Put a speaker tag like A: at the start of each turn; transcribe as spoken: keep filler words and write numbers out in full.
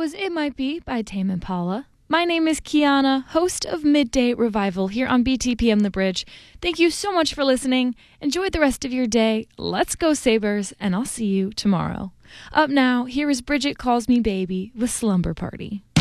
A: was It Might Be by Tame Impala. My name is Kiana, host of Midday Revival here on B T P M The Bridge. Thank you so much for listening. Enjoy the rest of your day. Let's go Sabres, and I'll see you tomorrow. Up now, here is Bridget Calls Me Baby with Slumber Party.